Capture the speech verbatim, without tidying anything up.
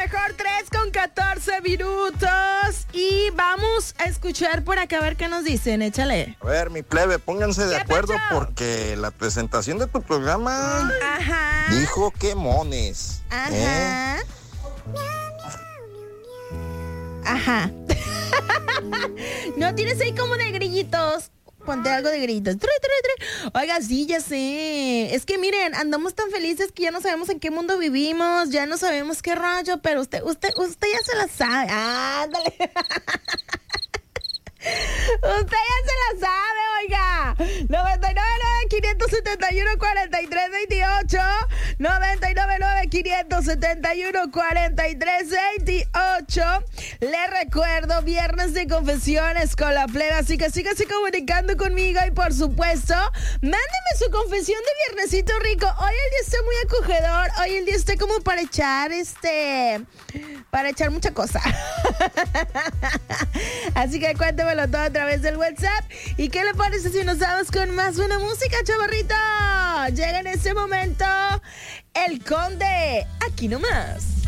mejor tres con catorce minutos. Y vamos a escuchar por acá a ver qué nos dicen. Échale. A ver, mi plebe, pónganse de acuerdo pacho? porque la presentación de tu programa Ajá. dijo que mones. Ajá. ¿eh? Ajá. ¿No tienes ahí como de grillitos? Ponte algo de grillitos. Tru, tru, tru. Oiga, sí, ya sé. Es que miren, andamos tan felices que ya no sabemos en qué mundo vivimos, ya no sabemos qué rollo, pero usted, usted, usted ya se la sabe. Ándale. Usted ya se la sabe, oiga. noventa y nueve nueve, quinientos setenta y uno, cuarenta y tres veintiocho. noventa y nueve nueve, quinientos setenta y uno, cuarenta y tres veintiocho. Le recuerdo, viernes de confesiones con la plebe, así que sígase comunicando conmigo y por supuesto, mándeme su confesión de viernesito rico. Hoy el día está muy acogedor, hoy el día está como para echar este, para echar mucha cosa. Así que cuéntemelo todo a través del WhatsApp. ¿Y qué le parece si nos vamos con más buena música, chavarrito? Llega en este momento El Conde, aquí nomás.